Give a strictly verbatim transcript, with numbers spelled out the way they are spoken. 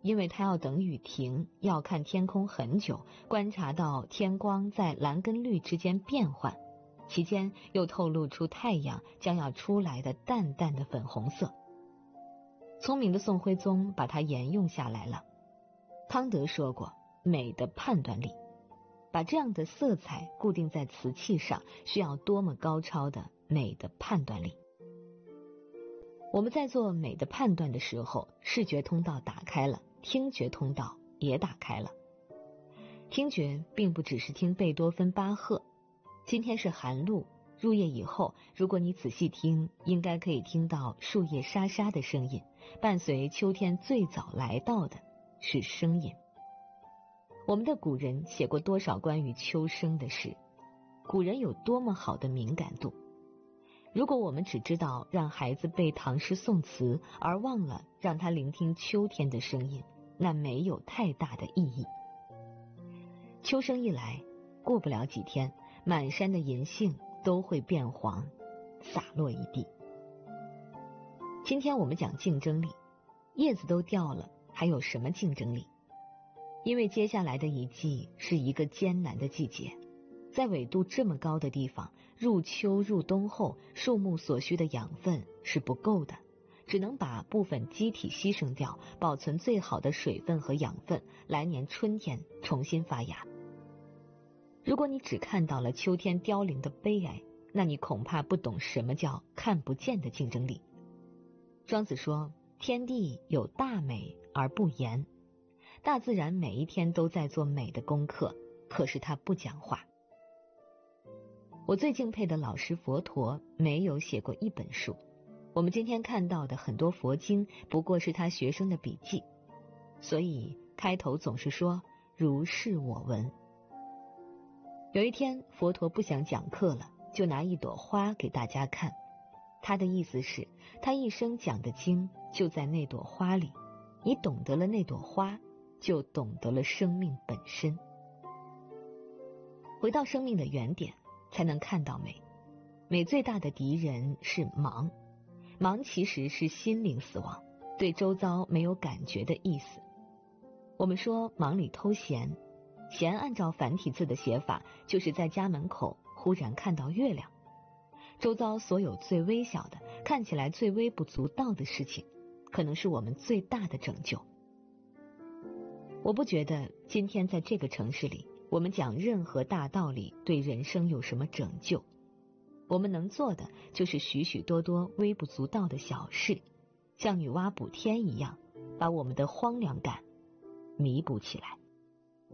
因为他要等雨停，要看天空很久，观察到天光在蓝跟绿之间变换，其间又透露出太阳将要出来的淡淡的粉红色。聪明的宋徽宗把它沿用下来了。康德说过，美的判断力，把这样的色彩固定在瓷器上，需要多么高超的美的判断力。我们在做美的判断的时候，视觉通道打开了，听觉通道也打开了。听觉并不只是听贝多芬、巴赫，今天是寒露，入夜以后，如果你仔细听，应该可以听到树叶沙沙的声音，伴随秋天最早来到的是声音。我们的古人写过多少关于秋声的诗？古人有多么好的敏感度？如果我们只知道让孩子背唐诗宋词，而忘了让他聆听秋天的声音，那没有太大的意义。秋声一来，过不了几天，满山的银杏都会变黄，洒落一地。今天我们讲竞争力，叶子都掉了，还有什么竞争力？因为接下来的一季是一个艰难的季节，在纬度这么高的地方，入秋入冬后，树木所需的养分是不够的，只能把部分基体牺牲掉，保存最好的水分和养分，来年春天重新发芽。如果你只看到了秋天凋零的悲哀，那你恐怕不懂什么叫看不见的竞争力。庄子说，天地有大美而不言，大自然每一天都在做美的功课，可是他不讲话。我最敬佩的老师佛陀没有写过一本书，我们今天看到的很多佛经不过是他学生的笔记，所以开头总是说如是我闻。有一天佛陀不想讲课了，就拿一朵花给大家看，他的意思是他一生讲的经就在那朵花里，你懂得了那朵花，就懂得了生命本身。回到生命的原点，才能看到美。美最大的敌人是忙，忙其实是心灵死亡，对周遭没有感觉的意思。我们说忙里偷闲，闲按照繁体字的写法，就是在家门口忽然看到月亮。周遭所有最微小的，看起来最微不足道的事情，可能是我们最大的拯救。我不觉得今天在这个城市里，我们讲任何大道理对人生有什么拯救。我们能做的就是许许多多微不足道的小事，像女娲补天一样，把我们的荒凉感弥补起来。